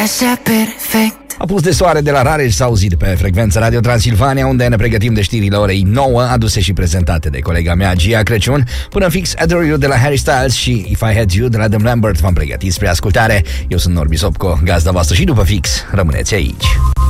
Așa perfect. Apus de soare de la Rareș s-a auzit pe frecvența Radio Transilvania, unde ne pregătim de știrile orei 9, aduse și prezentate de colega mea Gia Crăciun. Până fix Adore You de la Harry Styles și If I Had You de la Adam Lambert v-am pregătit spre ascultare. Eu sunt Norbi Sopco, gazda voastră, și după fix rămâneți aici.